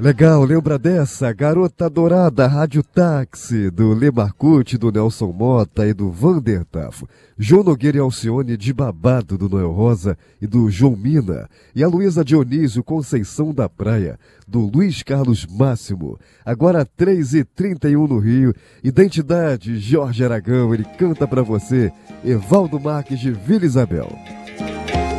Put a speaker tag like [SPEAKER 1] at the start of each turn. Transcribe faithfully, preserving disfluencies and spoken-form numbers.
[SPEAKER 1] Legal, lembra dessa? Garota Dourada, Rádio Táxi, do Lê Marcucci, do Nelson Mota e do Vander Tafo. João Nogueira e Alcione de Babado, do Noel Rosa e do João Mina. E a Luísa Dionísio, Conceição da Praia, do Luiz Carlos Máximo. Agora três e trinta e um no Rio. Identidade, Jorge Aragão, ele canta pra você. Evaldo Marques de Vila Isabel.